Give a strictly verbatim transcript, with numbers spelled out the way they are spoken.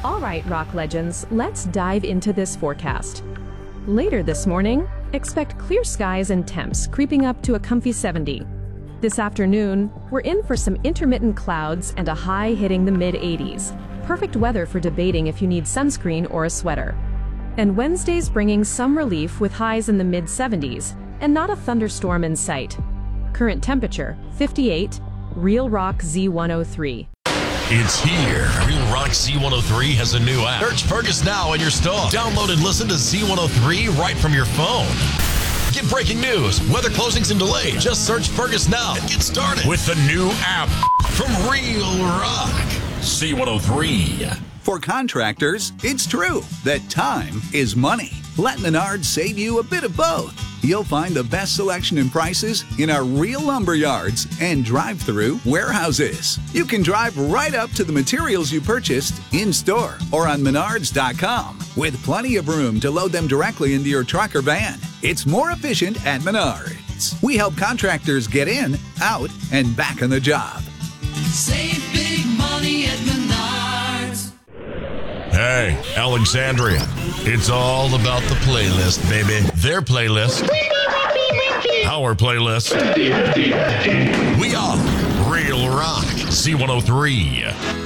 All right, rock legends, let's dive into this forecast. Later this morning, expect clear skies and temps creeping up to a comfy seventy. This afternoon, we're in for some intermittent clouds and a high hitting the mid eighties. Perfect weather for debating if you need sunscreen or a sweater. And Wednesday's bringing some relief with highs in the mid seventies and not a thunderstorm in sight. Current temperature, fifty-eight, Real Rock Z one oh three. It's here. Real Rock Z one oh three has a new app. Search Fergus now in your store. Download and listen to Z one oh three right from your phone. Get breaking news, weather closings and delays. Just search Fergus now and get started with the new app from Real Rock Z one oh three. For contractors, it's true that time is money. Let Menards save you a bit of both. You'll find the best selection and prices in our real lumber yards and drive-through warehouses. You can drive right up to the materials you purchased in-store or on menards dot com with plenty of room to load them directly into your truck or van. It's more efficient at Menards. We help contractors get in, out, and back on the job. Save big money at Menards. Hey, Alexandria. It's all about the playlist, baby. Their playlist. Our playlist. We are Real Rock Z one oh three.